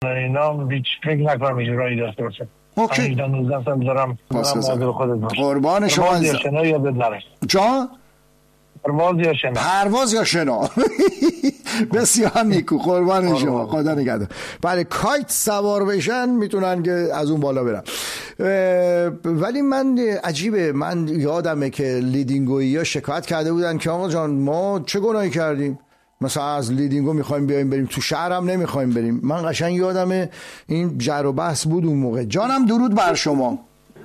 اینا هیچ فکر نکنم اجرایی داشته باشه. اوکی. 19 سال دارم خودت باشه. قربان شما. پرواز یا شنا یادت نره. جا؟ پرواز یا شنا. پرواز یا شنا. بسیار نیکو، قربان شما، خدا نگهدار. بله، کایت سوار بشن میتونن که از اون بالا برن. ولی من عجیبه، من یادمه که لیدینگویی ها شکایت کرده بودن که آقا جان ما چه گناهی کردیم، مثلا از لیدینگو میخوایم بیایم بریم تو شهرم نمیخوایم بریم. من قشنگ یادمه این جر و بحث بود اون موقع. جانم درود بر شما.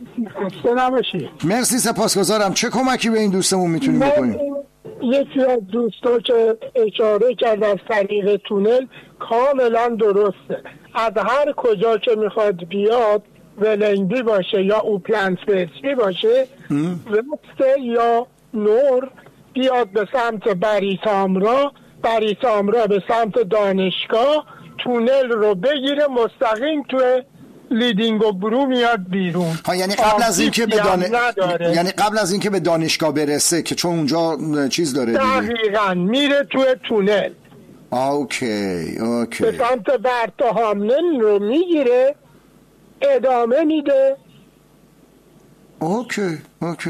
مرسی، سپاسگزارم. چه کمکی به این دوستمون میتونیم بکنیم؟ یکی از دوستا که اشاره کرد از طریق تونل کاملا درسته. از هر کجا که میخواد بیاد، ولنگی باشه یا اوپلند سپیسی باشه، وسته یا نور بیاد به سمت بریتامرا به سمت دانشگاه، تونل رو بگیره مستقیم تو لیدینگو برو میاد بیرون. یعنی قبل از اینکه یعنی قبل از اینکه به دانشگاه برسه، که چون اونجا چیز داره دقیقاً میره تو تونل. اوکی. به سمت برتهاملن رو میگیره، ادامه میده. اوکی.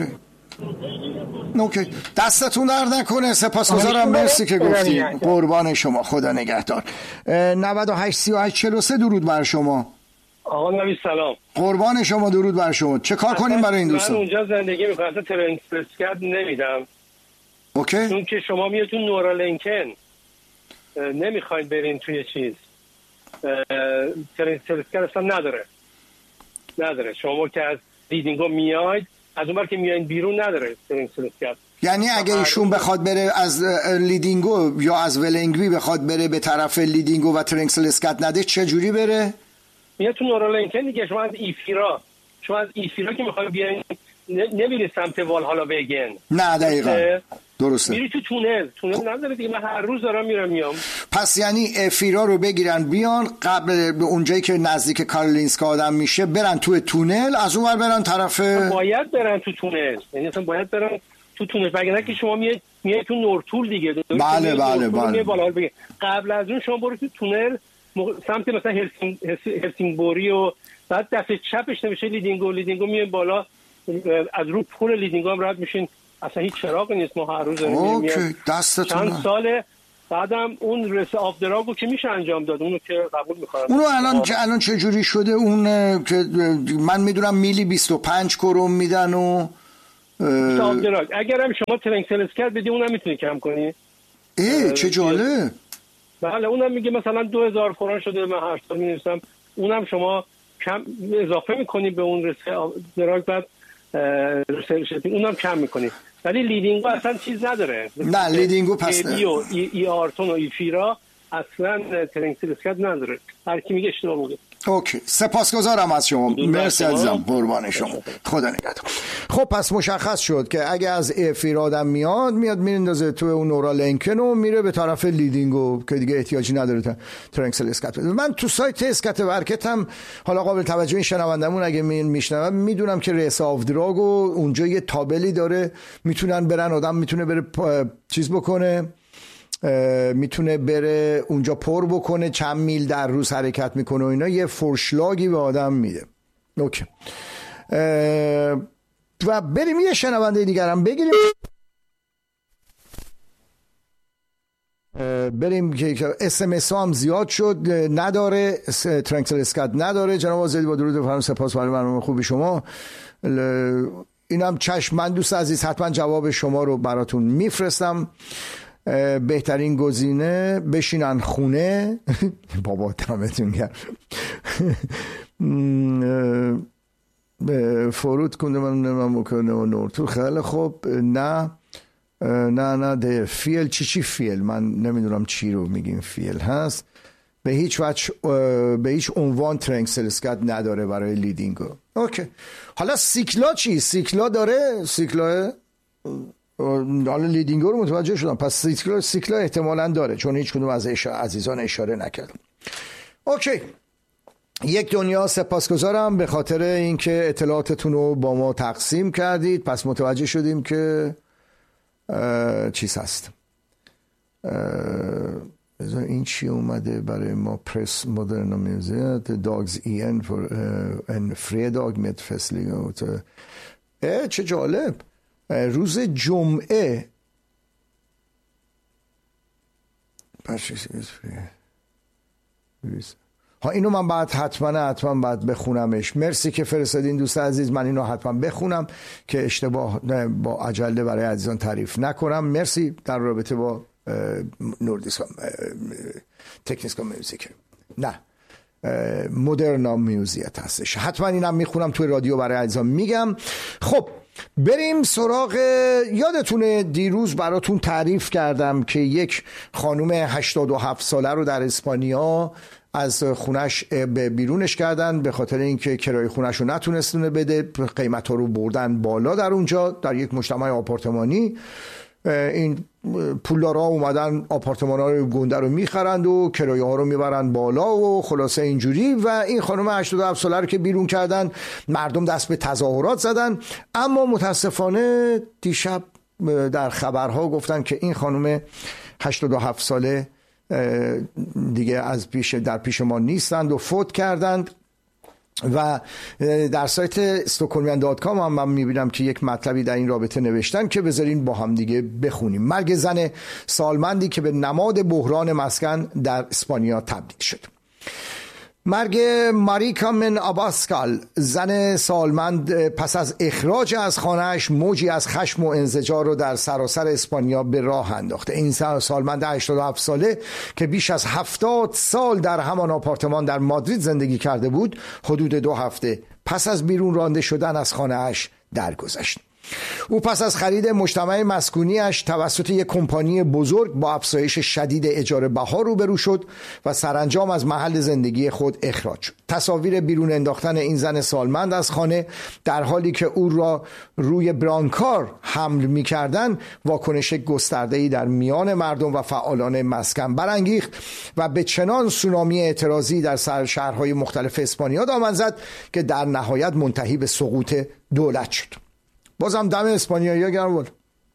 دستتون درد نکنه، سپاسگزارم، مرسی که گفتی. قربان شما، خدا نگهدار. 98 38 43 درود بر شما. آقا نبی سلام. قربان شما، درود بر شما. چه کار کنیم برای این دوستان؟ من اونجا زندگی میکنم، اصلا ترنسلسکت نمیدم. اوکی. چون که شما میادون نورالینکن، نمیخواین برین توی چیز، ترنسلسکت اصلا نداره. شما که از لیدینگو میاید، از اونور که میایین بیرون نداره ترنسلسکت. یعنی اگه ایشون بخواد بره از لیدینگو یا از ولنگوی بخواد بره به طرف لیدینگو و ترنسلسکت نده، چه جوری بره؟ میاد تو نورالینکن دیگه. شما از ایفیرا که میخوای بیاین، نمیری سمت والهالا وگن. نه دقیقاً درسته. میری تو تونل نداره دیگه. من هر روز دارم میام. پس یعنی افیرا رو بگیرن بیان قبل به اونجایی که نزدیک کارولینسکا آدم میشه، برن تو تونل، از اون ور برن طرف. باید برن تو تونل، یعنی اصلا باید برن تو تونل، وگرنه که شما میای تو نورتول دیگه. بله. قبل از اون شما برو تو تونل سمت مثلا هلسینگبوری و بعد دست چپش نمیشه لیدینگو میای بالا، از رو پول لیدینگو هم رد میشین. اصلا هیچ چراغی نیست. ما هر روز اوکی. دستتون چند ساله بعدم اون رس آف دراگو که میشه انجام داد، اونو که قبول میکنم. اونو الان چه جوری شده؟ اون که من میدونم میلی 25 کرون میدن و آف دراگ. اگرم شما ترنسلسکت بدی اونم میتونی کم کنی. چه جالب. بله، اونم میگه مثلا 2000 کرون شده، من هر سال می‌نویسم. اونم شما کم اضافه میکنی به اون رس دراگ، بعد اونم کم میکنی. ولی لیدینگو اصلا چیز نداره. نه لیدینگو پس ای آرتون و ایفیرا اصلا ترنسلسکت نداره. هر کی میگه اشتباه میگه. اوکی، سپاسگزارم از شما، مرسی عزیزم، قربان شما، خدا نگهدار. خب پس مشخص شد که اگه از افیر آدم میاد میندازه تو اون نورالینکن و میره به طرف لیدینگو که دیگه احتیاجی نداره ترنسلسکت. من تو سایت اسکات ورکت هم، حالا قابل توجه این شنوندمون اگه میشنون میدونم که ریس آف دراگ و اونجا یه تابلی داره، میتونن برن، آدم میتونه بره چیز بکنه، میتونه بره اونجا پر بکنه، چند میل در روز حرکت میکنه و اینا، یه فرشلاگی به آدم میده. اوکی. و بریم یه شنونده دیگرم بگیریم، بریم که SMS هم زیاد شد. نداره ترنسلسکت نداره. جناب آزادی با درود بفرمایید. سپاس برای برنامه خوبی شما. اینم چشم، من دوست عزیز حتما جواب شما رو براتون میفرستم. بهترین گزینه بشینن خونه. بابا دمتون گرم. فرود کنده من مکنه و نورتو. خیلی خوب. نه ده فیل چی فیل، من نمیدونم چی رو میگیم فیل هست. به هیچ وجه به هیچ عنوان ترنسلسکت نداره برای لیدینگو. اوکی. حالا سیکلا چی؟ سیکلا داره؟ سیکلا حالا لیدینگو رو متوجه شدم، پس سیکلا احتمالاً داره، چون هیچ کدوم از عزیزان اشاره نکردم. اوکی. یک دنیا سپاسگزارم به خاطر اینکه اطلاعاتتون رو با ما تقسیم کردید. پس متوجه شدیم که چیز هست، بذار این چی اومده برای ما؟ پرس مدرن میوزیک داگز این ان فریداگ میت فستلیگ. چه جالب. روز جمعه ها، اینو من بعد حتما باید بخونمش. مرسی که فرستادین دوست عزیز، من اینو حتما بخونم که اشتباه با عجله برای عزیزان تعریف نکنم. مرسی. در رابطه با نوردیسکا تکنیسکا میوزیک، نه مدرنا میوزیک هستش، حتما اینم میخونم توی رادیو برای عزیزان میگم. خب بریم سراغ، یادتونه دیروز براتون تعریف کردم که یک خانوم 87 ساله رو در اسپانیا از خونش بیرونش کردن به خاطر اینکه کرایه خونش رو نتونستونه بده، قیمت ها رو بردن بالا در اونجا در یک مجتمع آپارتمانی. این پولدارا اومدن آپارتمان ها رو گنده رو میخرند و کرایه ها رو میبرن بالا و خلاصه اینجوری. و این خانم 87 ساله رو که بیرون کردن، مردم دست به تظاهرات زدن. اما متاسفانه دیشب در خبرها گفتن که این خانم 87 ساله دیگه در پیش ما نیستند و فوت کردند. و در سایت stockholmian.com هم من میبینم که یک مطلبی در این رابطه نوشتن که بذارین با هم دیگه بخونیم. مرگ زن سالمندی که به نماد بحران مسکن در اسپانیا تبدیل شد. مرگ ماریکا من آباسکال، زن سالمند، پس از اخراج از خانهش موجی از خشم و انزجار رو در سراسر اسپانیا به راه انداخته. این سالمند 87 ساله که بیش از 70 سال در همان آپارتمان در مادرید زندگی کرده بود، حدود 2 هفته پس از بیرون رانده شدن از خانهش درگذشت. او پس از خرید مجتمع مسکونیش توسط یک کمپانی بزرگ با افزایش شدید اجاره بها روبرو شد و سرانجام از محل زندگی خود اخراج شد. تصاویر بیرون انداختن این زن سالمند از خانه در حالی که او را روی برانکار حمل می‌کردند واکنش گسترده‌ای در میان مردم و فعالان مسکن برانگیخت و به چنان سونامی اعتراضی در شهرهای مختلف اسپانیا دامن زد که در نهایت منتهی به سقوط دولت شد. بازم دم اسپانیایی‌ها گرم بود،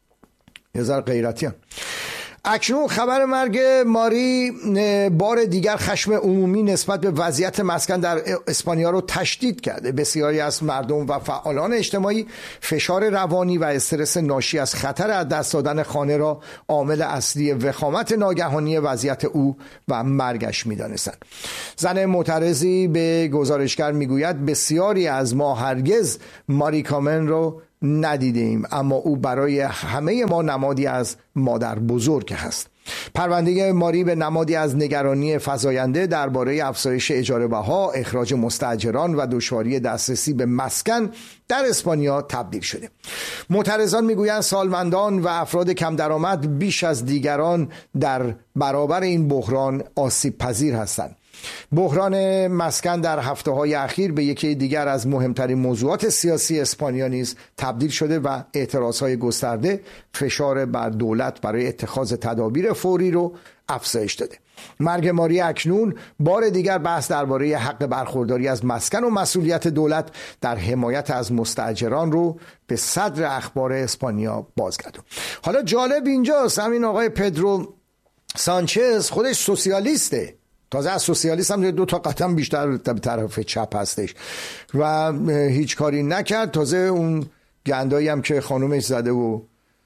یه ذره غیرتی هم. اکنون خبر مرگ ماری بار دیگر خشم عمومی نسبت به وضعیت مسکن در اسپانیا رو تشدید کرده. بسیاری از مردم و فعالان اجتماعی فشار روانی و استرس ناشی از خطر از دست دادن خانه را عامل اصلی وخامت ناگهانی وضعیت او و مرگش می‌دانستند. زن معترضی به گزارشگر میگوید بسیاری از ما هرگز ماری کامن رو ندیده ایم، اما او برای همه ما نمادی از مادر بزرگ هست. پرونده ماری به نمادی از نگرانی فزاینده درباره افزایش اجاره بها، اخراج مستاجران و دشواری دسترسی به مسکن در اسپانیا تبدیل شده. معترضان میگویند سالمندان و افراد کم درآمد بیش از دیگران در برابر این بحران آسیب پذیر هستند. بحران مسکن در هفته‌های اخیر به یکی دیگر از مهمترین موضوعات سیاسی اسپانیا نیز تبدیل شده و اعتراضهای گسترده فشار بر دولت برای اتخاذ تدابیر فوری رو افزایش داده. مرگ ماری اکنون بار دیگر بحث درباره حق برخورداری از مسکن و مسئولیت دولت در حمایت از مستاجران رو به صدر اخبار اسپانیا بازگردوند. حالا جالب اینجاست، همین آقای پدرو سانچز خودش سوسیالیسته، تازه از سوسیالیست هم 2 تا قدم بیشتر به طرف چپ هستش و هیچ کاری نکرد. تازه اون گندایی هم که خانومش زده و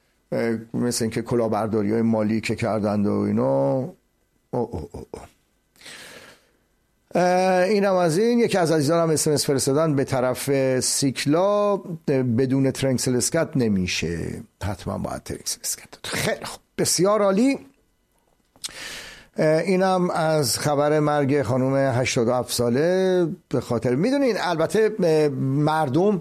مثل این که کلاهبرداری های مالی که کردند و اینا. اینم از این. یکی از عزیزان هم اسمس فرستادن به طرف سیکلا بدون ترنکسل اسکت نمیشه، حتما باید ترنکسل اسکت. خیلی خوب، بسیار عالی. اینم از خبر مرگ خانم 87 ساله. به خاطر میدونین البته مردم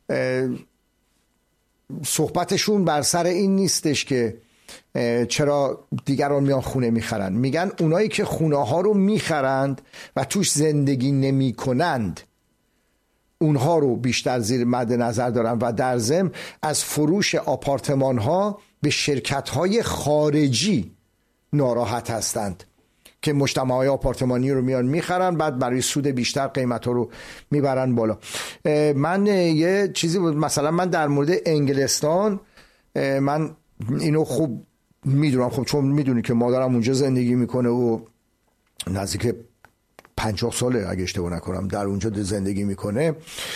صحبتشون بر سر این نیستش که چرا دیگران میان خونه میخرن، میگن اونایی که خونه ها رو میخرند و توش زندگی نمی کنند اونها رو بیشتر زیر مد نظر دارن و در ضمن از فروش آپارتمان ها به شرکت های خارجی ناراحت هستند که مجتمع‌های آپارتمانی رو میان میخرن، بعد برای سود بیشتر قیمت رو میبرن بالا. من یه چیزی بود، مثلا من در مورد انگلستان من اینو خوب میدونم خب چون میدونی که مادرم اونجا زندگی میکنه و نزدیک 50 ساله اگه اشتباه نکنم در اونجا زندگی میکنه.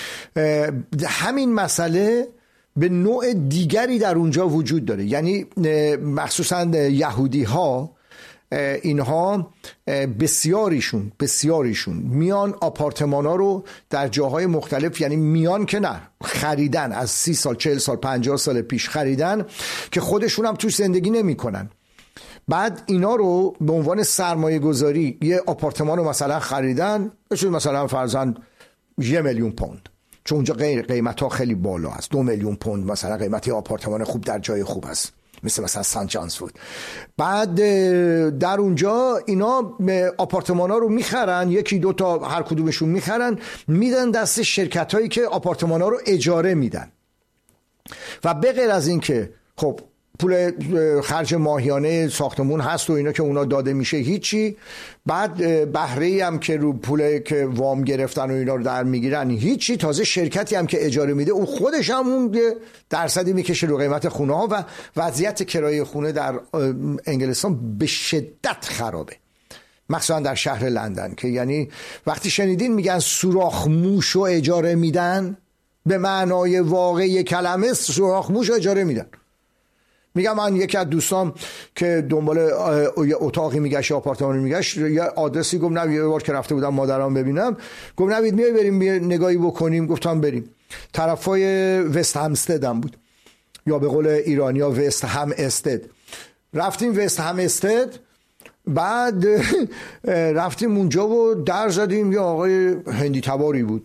همین مسئله به نوع دیگری در اونجا وجود داره، یعنی مخصوصا یهودی ها اینها بسیاریشون میان آپارتمان ها رو در جاهای مختلف، یعنی میان که نه خریدن، از 30 سال 40 سال 50 سال پیش خریدن که خودشون هم توش زندگی نمی کنن. بعد اینا رو به عنوان سرمایه گذاری یه آپارتمان رو مثلا خریدن، مثلا فرضاً 1 میلیون پوند، چون اونجا قیمت ها خیلی بالا است. 2 میلیون پوند مثلا قیمتی آپارتمان خوب در جای خوب است، مثلا سنت جانز بود. بعد در اونجا اینا آپارتمان ها رو میخرن، 1-2 تا هر کدومشون میخرن، میدن دست شرکت هایی که آپارتمان ها رو اجاره میدن. و به غیر از این که خب پول خرج ماهیانه ساختمون هست و اینا که اونا داده میشه هیچی، بعد بهره‌ای هم که رو پول که وام گرفتن و اینا رو در میگیرن هیچی، تازه شرکتی هم که اجاره میده اون خودش هم اون درصدی میکشه رو قیمت خونه ها. و وضعیت کرایه خونه در انگلستان به شدت خرابه، مخصوصا در شهر لندن، که یعنی وقتی شنیدین میگن سوراخ موش رو اجاره میدن، به معنای واقعی کلمه سوراخ موش رو اجاره میدن. میگم من یکی از دوستام که دنبال یه اتاقی میگشت، آپارتمانی میگشت، یه آدرسی گفت نه، یه بار که رفته بودم مادرام ببینم، گفت نوید میای بریم نگاهی بکنیم. گفتم بریم. طرفای وست همستدم بود، یا به قول ایرانیا وست هم استد. رفتیم وست هم استد، بعد رفتیم اونجا و در زدیم. یا آقای هندی تباری بود،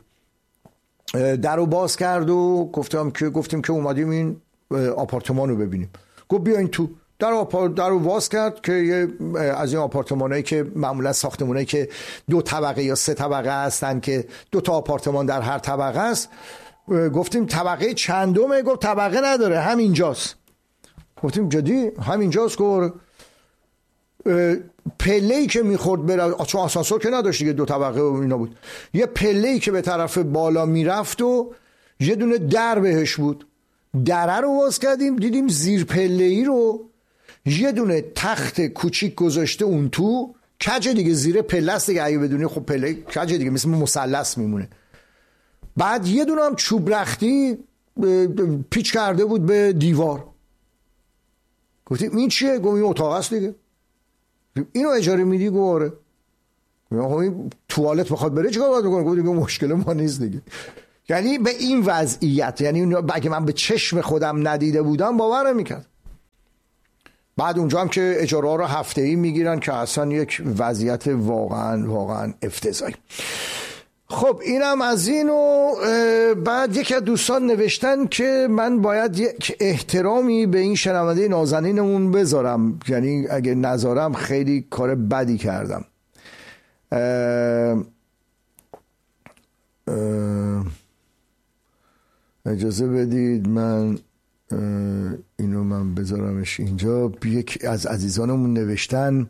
در رو باز کرد و گفتیم که اومدیم این آپارتمان رو ببینیم. گفت بیاین تو. در رو باز کرد که از این آپارتمانایی که معمولا ساختمانایی که 2 طبقه یا 3 طبقه هستن که 2 تا آپارتمان در هر طبقه است. گفتیم طبقه چندمه؟ گفت طبقه نداره، همینجاست. گفتیم جدی همینجاست؟ گفت پله‌ای که میخورد بره، چون آسانسور که نداشت دیگه، 2 طبقه و اینا بود، یه پله‌ای که به طرف بالا میرفت و یه دونه در بهش بود. دره رو باز کردیم، دیدیم زیر پله‌ای رو یه دونه تخت کوچیک گذاشته اون تو، کج دیگه، زیر پله است دیگه، اگه بدونی خب پله کج دیگه، مثل مثلث میمونه. بعد یه دونه هم چوب رختی پیچ کرده بود به دیوار. گفتیم این چیه؟ گفتم این اتاق است دیگه. اینو اجاره میدی؟ گفت آره. این توالت بخواد بره چیکار باید بکنه؟ گفت دیگه مشکل ما نیست دیگه. یعنی به این وضعیت، یعنی اگه من به چشم خودم ندیده بودم باور نمی‌کردم. بعد اونجا هم که اجاره ها رو هفته‌ای میگیرن که اصلا یک وضعیت واقعا افتضاحی. خب اینم از این. و بعد یکی از دوستان نوشتن که من باید یک احترامی به این شنونده نازنینمون بذارم، یعنی اگه نذارم خیلی کار بدی کردم. اجازه بدید من اینو من بذارمش اینجا. یک از عزیزانمون نوشتن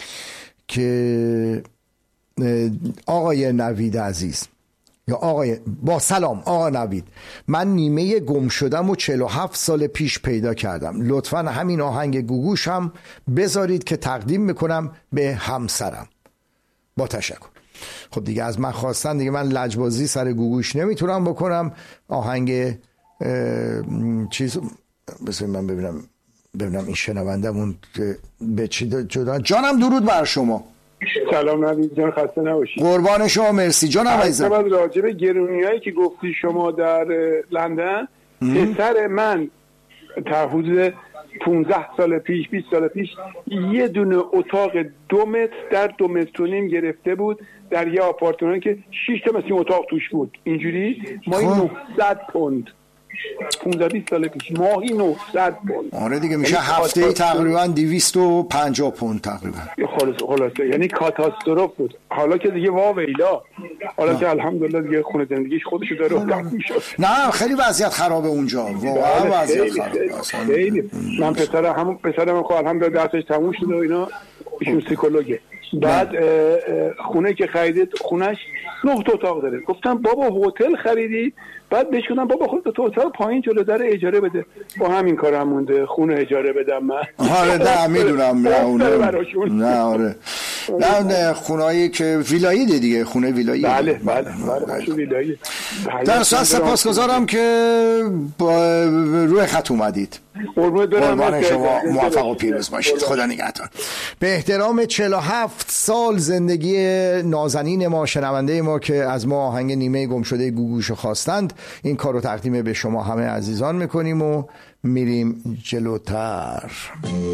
که آقای نوید عزیز، یا با سلام آقا نوید، من نیمه گم شدم و 47 سال پیش پیدا کردم. لطفاً همین آهنگ گوگوش هم بذارید که تقدیم میکنم به همسرم. با تشکر. خب دیگه از من خواستن دیگه، من لجبازی سر گوگوش نمیتونم بکنم. آهنگ چیز بذار من ببینم این شنوندمون به چی جدا. جانم درود بر شما. سلام نوید جان، خسته نباشید. قربان شما، مرسی جانم عزیزم. راجع به گرونیایی که گفتی شما در لندن، پسر من تا حدود 15 سال پیش 20 سال پیش یه دونه اتاق 2 متر در 2 متر و نیم گرفته بود در یه آپارتمان که 6 تا مثل اتاق توش بود. اینجوری ماهی 900 پوند 15-20 سال پیش، ماهی 900 پوند. آره دیگه میشه هفته‌ای تقریبا 250 پوند تقریبا. خلاصه یعنی کاتاستروف بود. حالا که دیگه واویلا، حالا که الحمدلله دیگه خونه زندگیش خودشو داره و راه میشه. نه خیلی وضعیت خرابه اونجا، واقعا وضعیت خرابه. خیلی. من پسرم خب الحمدلله درسش تموم شده و اینا، ایشون پسیکولوژه. بعد خونه که خریدید خونش 9 تا اتاق داره. گفتم بابا هتل خریدی؟ بعد بهش گفتم بابا خودت تو اتاق پایین جلو در اجاره بده. با همین کارم مونده خونه اجاره بدم من. آره نه میدونم. نه آره نه خونهایی که ویلایی دیگه، خونه ویلایی. بله ویلایی. در صورت سپاسگزارم که روی خط اومدید. قربان شما، موفق و پیروز باشید. خدا نگهدار. به احترام 47 سال زندگی نازنین ما، شنونده ما که از ما آهنگ نیمه گم شده گوگوشو خواستند، این کار رو تقدیم به شما همه عزیزان میکنیم و میریم جلوتر.